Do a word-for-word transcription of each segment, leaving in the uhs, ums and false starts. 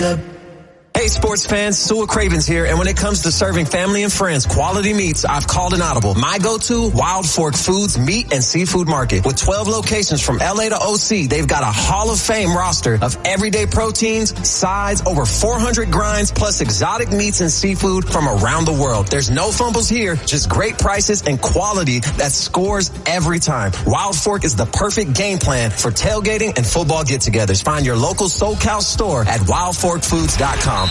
Hey sports fans, Sua Cravens here, and when it comes to serving family and friends quality meats, I've called an audible. My go-to, Wild Fork Foods Meat and Seafood Market. With twelve locations from L A to O C, they've got a Hall of Fame roster of everyday proteins, sides, over four hundred grinds, plus exotic meats and seafood from around the world. There's no fumbles here, just great prices and quality that scores every time. Wild Fork is the perfect game plan for tailgating and football get-togethers. Find your local SoCal store at wild fork foods dot com.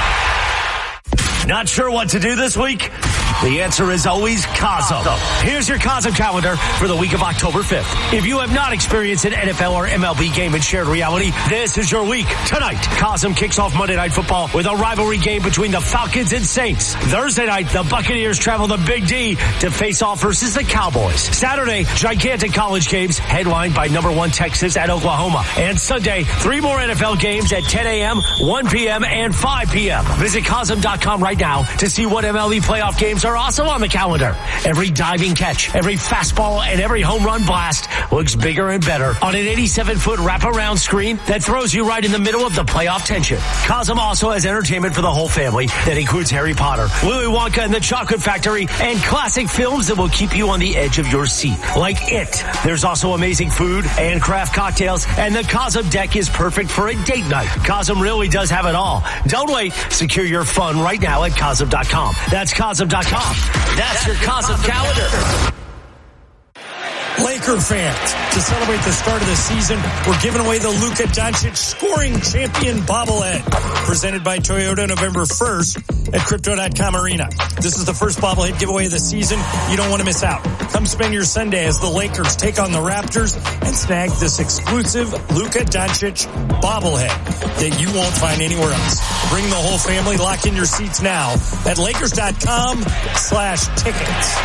Not sure what to do this week? The answer is always Cosm. Here's your Cosm calendar for the week of October fifth. If you have not experienced an N F L or M L B game in shared reality, this is your week. Tonight, Cosm kicks off Monday Night Football with a rivalry game between the Falcons and Saints. Thursday night, the Buccaneers travel to Big D to face off versus the Cowboys. Saturday, gigantic college games headlined by number one Texas at Oklahoma. And Sunday, three more N F L games at ten a.m., one p.m., and five p.m. Visit Cosm dot com right now to see what M L B playoff games are also on the calendar. Every diving catch, every fastball, and every home run blast looks bigger and better on an eighty-seven foot wraparound screen that throws you right in the middle of the playoff tension. Cosm also has entertainment for the whole family that includes Harry Potter, Willy Wonka and the Chocolate Factory, and classic films that will keep you on the edge of your seat, like It. There's also amazing food and craft cocktails, and the Cosm deck is perfect for a date night. Cosm really does have it all. Don't wait. Secure your fun right now at Cosm dot com. That's Cosm dot com. That's your Cosm calendar. Laker fans, to celebrate the start of the season, we're giving away the Luka Doncic scoring champion bobblehead, presented by Toyota November first at Crypto dot com Arena. This is the first bobblehead giveaway of the season. You don't want to miss out. Come spend your Sunday as the Lakers take on the Raptors and snag this exclusive Luka Doncic bobblehead that you won't find anywhere else. Bring the whole family. Lock in your seats now at Lakers dot com slash tickets.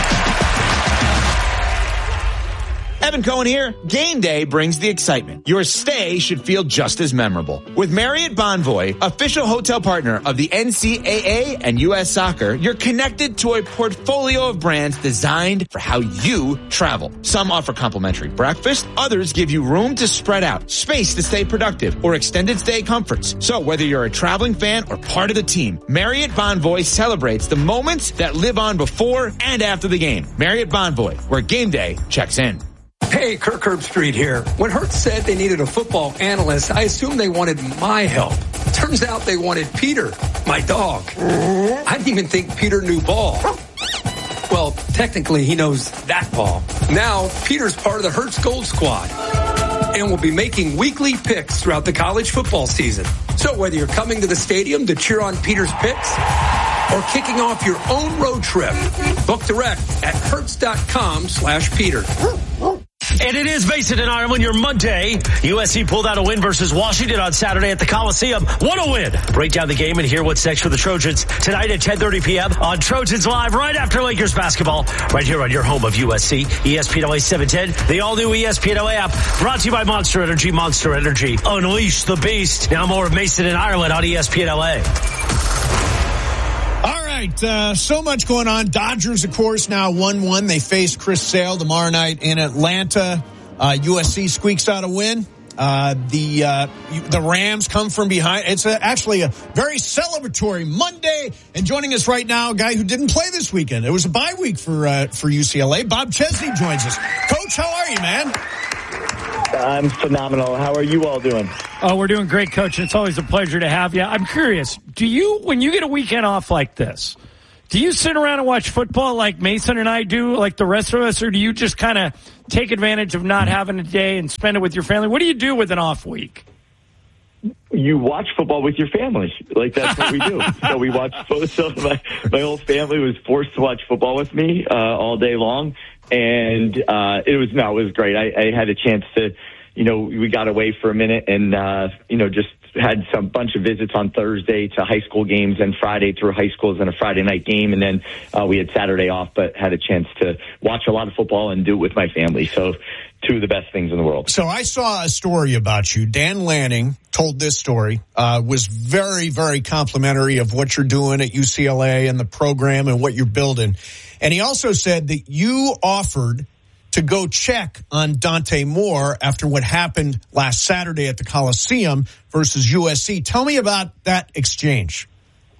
Evan Cohen here. Game day brings the excitement. Your stay should feel just as memorable. With Marriott Bonvoy, official hotel partner of the N C double A and U S Soccer, you're connected to a portfolio of brands designed for how you travel. Some offer complimentary breakfast. Others give you room to spread out, space to stay productive, or extended stay comforts. So whether you're a traveling fan or part of the team, Marriott Bonvoy celebrates the moments that live on before and after the game. Marriott Bonvoy, where game day checks in. Hey, Kirk Herbstreit here. When Hertz said they needed a football analyst, I assumed they wanted my help. Turns out they wanted Peter, my dog. I didn't even think Peter knew ball. Well, technically, he knows that ball. Now, Peter's part of the Hertz Gold Squad and will be making weekly picks throughout the college football season. So whether you're coming to the stadium to cheer on Peter's picks or kicking off your own road trip, book direct at Hertz dot com slash Peter. And it is Mason and Ireland, your Monday. U S C pulled out a win versus Washington on Saturday at the Coliseum. What a win. Break down the game and hear what's next for the Trojans tonight at ten thirty p.m. on Trojans Live right after Lakers basketball. Right here on your home of U S C, E S P N L A seven ten, the all-new E S P N L A app. Brought to you by Monster Energy. Monster Energy. Unleash the beast. Now more of Mason and Ireland on E S P N L A. Right, uh, so much going on. Dodgers, of course, now one one. They face Chris Sale tomorrow night in Atlanta. Uh, U S C squeaks out a win. Uh, the uh, the Rams come from behind. It's a, actually a very celebratory Monday. And joining us right now, a guy who didn't play this weekend. It was a bye week for uh, for U C L A. Bob Chesney joins us. Coach, how are you, man? I'm phenomenal. How are you all doing? Oh, we're doing great, Coach. It's always a pleasure to have you. I'm curious, do you, when you get a weekend off like this, do you sit around and watch football like Mason and I do, like the rest of us, or do you just kind of take advantage of not having a day and spend it with your family? What do you do with an off week? You watch football with your family. Like, that's what we do. So we watch, so my, my whole family was forced to watch football with me uh, all day long. And uh, it was, no, it was great. I, I had a chance to, you know, we got away for a minute and, uh, you know, just had some bunch of visits on Thursday to high school games and Friday through high schools and a Friday night game. And then uh, we had Saturday off, but had a chance to watch a lot of football and do it with my family. So two of the best things in the world. So I saw a story about you. Dan Lanning told this story, uh, was very, very complimentary of what you're doing at U C L A and the program and what you're building. And he also said that you offered to go check on Dante Moore after what happened last Saturday at the Coliseum versus U S C. Tell me about that exchange.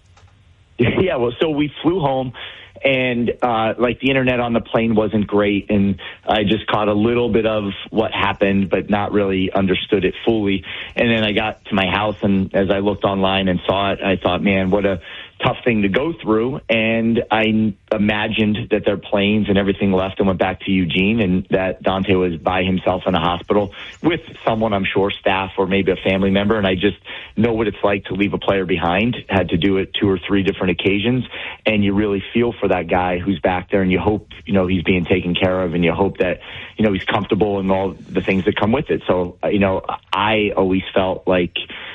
Yeah, well, so we flew home. And, uh, like the internet on the plane wasn't great. And I just caught a little bit of what happened, but not really understood it fully. And then I got to my house, and as I looked online and saw it, I thought, man, what a tough thing to go through. And I imagined that their planes and everything left and went back to Eugene, and that Dante was by himself in a hospital with someone, I'm sure, staff or maybe a family member. And I just know what it's like to leave a player behind. Had to do it two or three different occasions. And you really feel for that guy who's back there, and you hope, you know, he's being taken care of, and you hope that, you know, he's comfortable and all the things that come with it. So, you know, I always felt like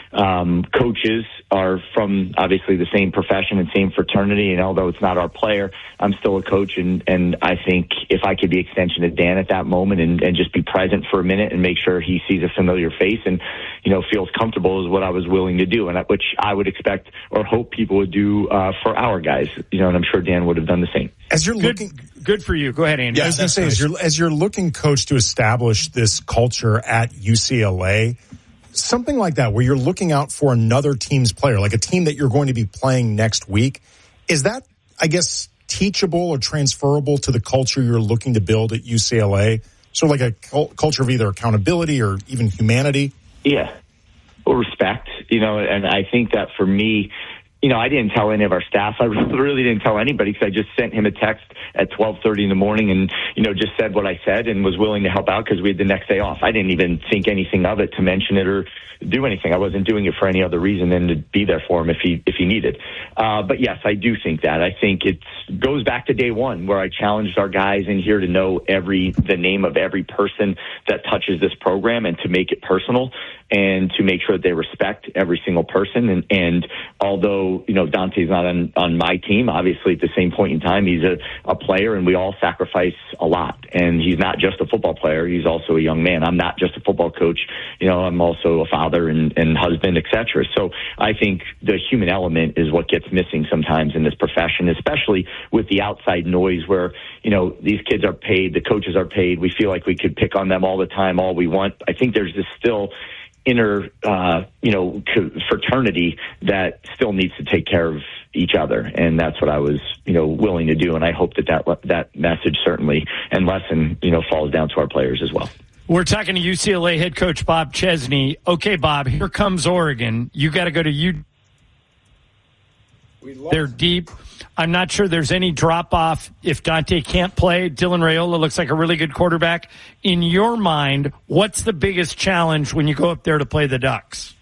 um, coaches are from obviously the same profession and same fraternity. And although it's not our player, I'm still a coach. And, and I think if I could be extension of Dan at that moment and, and just be present for a minute and make sure he sees a familiar face and, you know, feels comfortable is what I was willing to do. And I, which I would expect or hope people would do uh, for our guys, you know, and I'm sure Dan would have done the same. As you're good, looking, good for you. Go ahead, Andy. Yeah, I was going to say, as you're, as you're looking, coach, to establish this culture at U C L A, something like that, where you're looking out for another team's player, like a team that you're going to be playing next week, is that, I guess, teachable or transferable to the culture you're looking to build at U C L A? So like a culture of either accountability or even humanity? Yeah. Well, respect, you know, and I think that for me, you know, I didn't tell any of our staff. I really didn't tell anybody because I just sent him a text at twelve thirty in the morning and, you know, just said what I said and was willing to help out because we had the next day off. I didn't even think anything of it to mention it or do anything. I wasn't doing it for any other reason than to be there for him if he if he needed. Uh, but, yes, I do think that. I think it goes back to day one where I challenged our guys in here to know every the name of every person that touches this program and to make it personal and to make sure that they respect every single person. And, and although, you know, Dante's not on, on my team, obviously at the same point in time, he's a, a player and we all sacrifice a lot. And he's not just a football player. He's also a young man. I'm not just a football coach. You know, I'm also a father and, and husband, et cetera. So I think the human element is what gets missing sometimes in this profession, especially with the outside noise where, you know, these kids are paid, the coaches are paid. We feel like we could pick on them all the time, all we want. I think there's this still inner, uh, you know, fraternity that still needs to take care of each other. And that's what I was, you know, willing to do. And I hope that that, that message certainly and lesson, you know, falls down to our players as well. We're talking to U C L A head coach Bob Chesney. Okay, Bob, here comes Oregon. You got to go to U. They're deep. I'm not sure there's any drop-off if Dante can't play. Dylan Raiola looks like a really good quarterback. In your mind, what's the biggest challenge when you go up there to play the Ducks?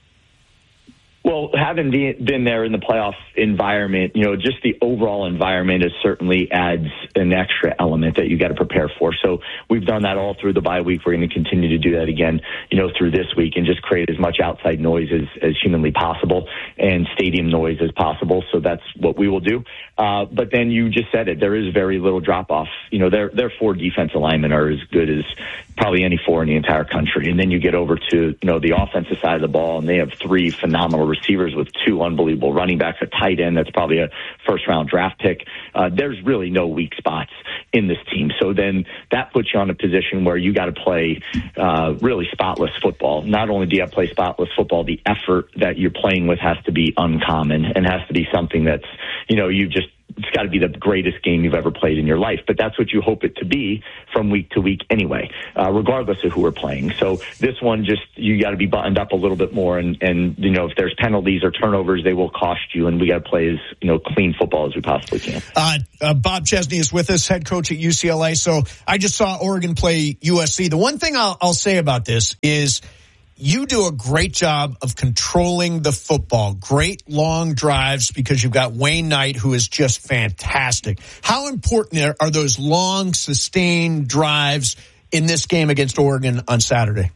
Well, having been there in the playoff environment, you know, just the overall environment is certainly adds an extra element that you got to prepare for. So we've done that all through the bye week. We're going to continue to do that again, you know, through this week and just create as much outside noise as, as humanly possible and stadium noise as possible. So that's what we will do. Uh, but then you just said it. There is very little drop off. You know, their, their four defensive linemen are as good as probably any four in the entire country. And then you get over to, you know, the offensive side of the ball and they have three phenomenal receivers with two unbelievable running backs, a tight end that's probably a first round draft pick. Uh, there's really no weak spots in this team. So then that puts you on a position where you got to play uh, really spotless football. Not only do you have to play spotless football, the effort that you're playing with has to be uncommon and has to be something that's, you know, you just, it's got to be the greatest game you've ever played in your life. But that's what you hope it to be from week to week anyway, uh, regardless of who we're playing. So this one, just you got to be buttoned up a little bit more. And, and, you know, if there's penalties or turnovers, they will cost you. And we got to play as, you know, clean football as we possibly can. Uh, uh, Bob Chesney is with us, head coach at U C L A. So I just saw Oregon play U S C. The one thing I'll, I'll say about this is you do a great job of controlling the football. Great long drives because you've got Wayne Knight, who is just fantastic. How important are those long, sustained drives in this game against Oregon on Saturday?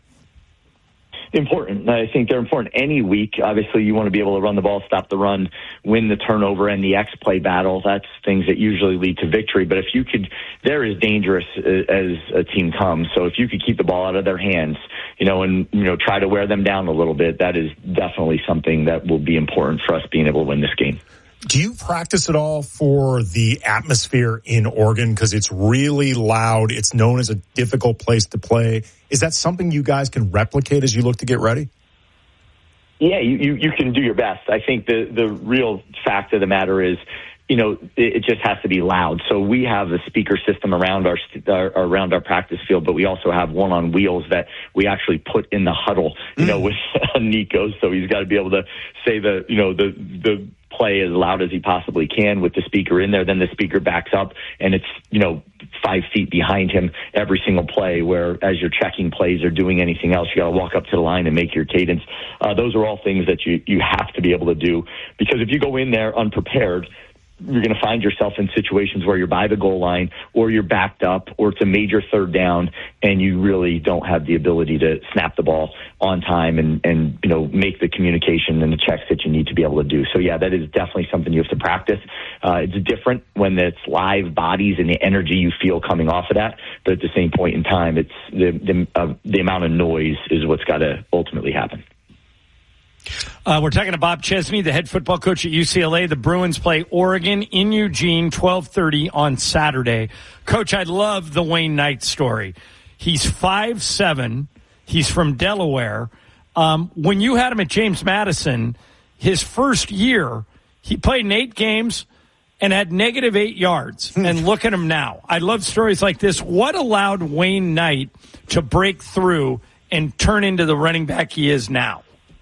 Important. I think they're important any week. Obviously, you want to be able to run the ball, stop the run, win the turnover, and the X-play battle. That's things that usually lead to victory. But if you could, they're as dangerous as a team comes. So if you could keep the ball out of their hands, you know, and, you know, try to wear them down a little bit, that is definitely something that will be important for us being able to win this game. Do you practice at all for the atmosphere in Oregon? Because it's really loud. It's known as a difficult place to play. Is that something you guys can replicate as you look to get ready? Yeah, you, you, you can do your best. I think the, the real fact of the matter is, you know, it, it just has to be loud. So we have a speaker system around our, our around our practice field, but we also have one on wheels that we actually put in the huddle, you mm. know, with Nico. So he's got to be able to say the, you know, the the play as loud as he possibly can with the speaker in there. Then the speaker backs up, and it's, you know, five feet behind him every single play, where as you're checking plays or doing anything else, you got to walk up to the line and make your cadence. Uh, those are all things that you, you have to be able to do, because if you go in there unprepared, you're going to find yourself in situations where you're by the goal line, or you're backed up, or it's a major third down, and you really don't have the ability to snap the ball on time and, and you know, make the communication and the checks that you need to be able to do. So, yeah, that is definitely something you have to practice. Uh, it's different when it's live bodies and the energy you feel coming off of that, but at the same point in time, it's the, the, uh, the amount of noise is what's got to ultimately happen. Uh, we're talking to Bob Chesney, the head football coach at U C L A. The Bruins play Oregon in Eugene, twelve thirty on Saturday. Coach, I love the Wayne Knight story. He's five seven. He's from Delaware. Um, when you had him at James Madison, his first year, he played in eight games and had negative eight yards. And look at him now. I love stories like this. What allowed Wayne Knight to break through and turn into the running back he is now?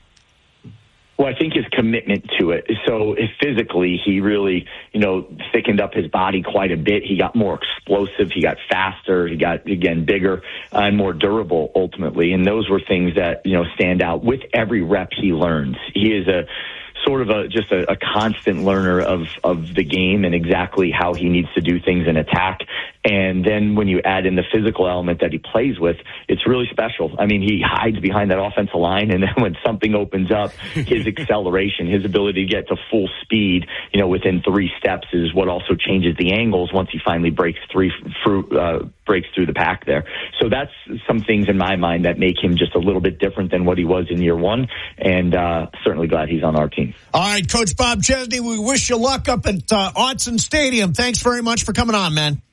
Well, I think his commitment to it. So physically, he really, you know, thickened up his body quite a bit. He got more explosive. He got faster. He got, again, bigger and more durable ultimately. And those were things that, you know, stand out. With every rep he learns, he is a sort of a just a, a constant learner of, of the game and exactly how he needs to do things in attack. And then when you add in the physical element that he plays with, it's really special. I mean, he hides behind that offensive line, and then when something opens up, his acceleration, his ability to get to full speed, you know, within three steps is what also changes the angles once he finally breaks three through, uh, breaks through the pack there. So that's some things in my mind that make him just a little bit different than what he was in year one, and uh, certainly glad he's on our team. All right, Coach Bob Chesney, we wish you luck up at uh, Autzen Stadium. Thanks very much for coming on, man.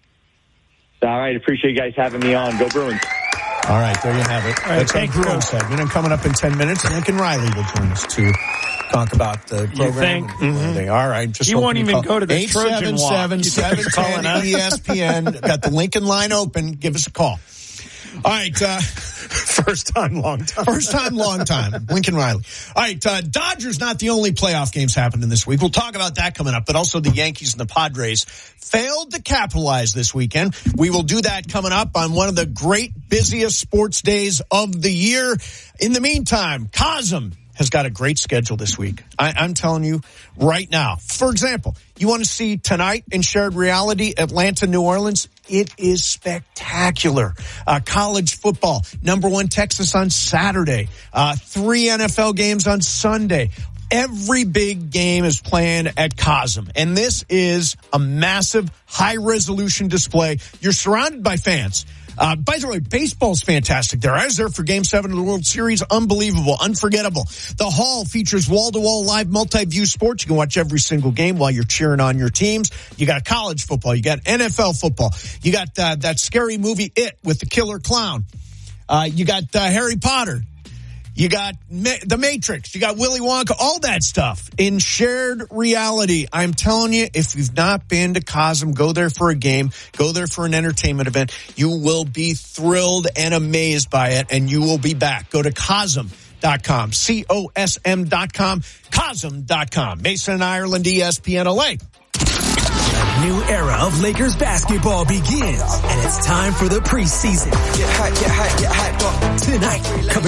All right, appreciate you guys having me on. Go Bruins. All right, there you have it. All right, That's our Bruins segment. And coming up in ten minutes, Lincoln Riley will join us to talk about the program. You think? Mm-hmm. All right. Just he won't even call. go to the Trojan Walk. eight seven seven, seven ten E S P N. Got the Lincoln line open. Give us a call. All right. Uh, First time, long time. First time, long time. Lincoln Riley. All right. Uh, Dodgers not the only playoff games happening this week. We'll talk about that coming up, but also the Yankees and the Padres failed to capitalize this weekend. We will do that coming up on one of the great busiest sports days of the year. In the meantime, Cosm has got a great schedule this week. I, I'm telling you right now. For example, you want to see tonight in Shared Reality, Atlanta, New Orleans? It is spectacular. Uh, college football, number one Texas on Saturday. Uh, three N F L games on Sunday. Every big game is playing at Cosm. And this is a massive, high-resolution display. You're surrounded by fans. Uh, by the way, baseball's fantastic there. I was there for Game seven of the World Series. Unbelievable. Unforgettable. The Hall features wall-to-wall live multi-view sports. You can watch every single game while you're cheering on your teams. You got college football. You got N F L football. You got uh, that scary movie It with the killer clown. Uh, you got uh, Harry Potter. You got Ma- The Matrix. You got Willy Wonka. All that stuff in Shared Reality. I'm telling you, if you've not been to Cosm, go there for a game. Go there for an entertainment event. You will be thrilled and amazed by it, and you will be back. Go to Cosm dot com. C O S M dot com. Cosm dot com. Mason and Ireland, E S P N L A. A new era of Lakers basketball begins, and it's time for the preseason. Get hot, get hot, get hot. Tonight, coverage